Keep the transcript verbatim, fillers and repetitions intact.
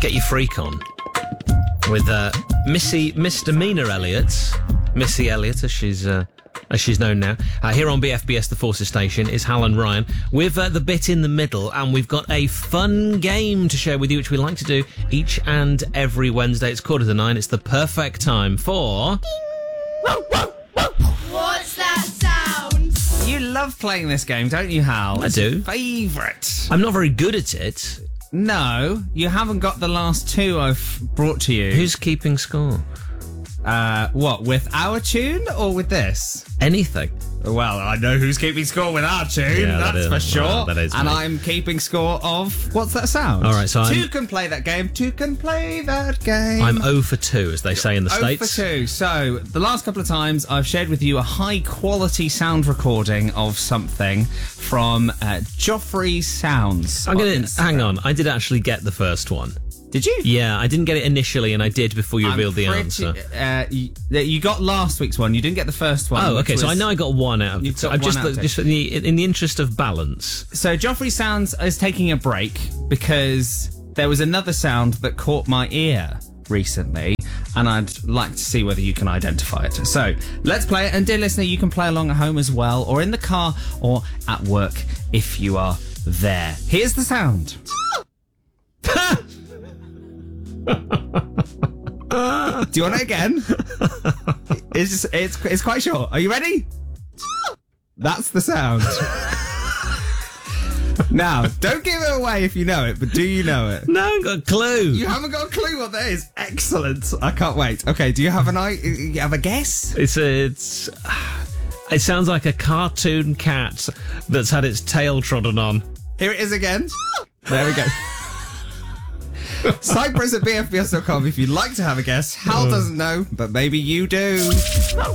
get your freak on with uh, Missy Misdemeanor Elliott, Missy Elliott, as she's uh, as she's known now. Uh, here on B F B S, the Forces Station, is Hal and Ryan with uh, the bit in the middle, and we've got a fun game to share with you, which we like to do each and every Wednesday. It's quarter to nine. It's the perfect time for. What's that sound? You love playing this game, don't you, Hal? I It's do. your favourite. I'm not very good at it. No, you haven't got the last two I've brought to you. Who's keeping score? Uh, what, with our tune or with this? Anything. Well, I know who's keeping score with our tune, Yeah, that that's is- for sure. well, that is and me. I'm keeping score of What's That Sound? All right, so I'm- Two can play that game, two can play that game. I'm zero for two, as they say in the Oh States. for two. So, the last couple of times I've shared with you a high-quality sound recording of something from uh, Joffrey Sounds. I'm on gonna Instagram. hang on. I did actually get the first one. Did you? Yeah, I didn't get it initially, and I did before you I'm revealed the pretty- answer. Uh, you, you got last week's one. You didn't get the first one. Oh, which okay. So was- I know I got one out of You've the two. got I've just, one out of two. just in, the, in the interest of balance. So Joffrey Sounds is taking a break because there was another sound that caught my ear recently, and I'd like to see whether you can identify it. So let's play it, and dear listener, you can play along at home as well, or in the car, or at work if you are there. Here's the sound. Do you want it again? It's just, it's it's quite short. Are you ready? That's the sound. Now, don't give it away if you know it, but do you know it? No, I haven't got a clue. You haven't got a clue what that is. Excellent. I can't wait. Okay, do you have an eye? You have a guess? It's a, it's. It sounds like a cartoon cat that's had its tail trodden on. Here it is again. There we go. Cyprus at b f b s dot com if you'd like to have a guess. Hal doesn't know, but maybe you do.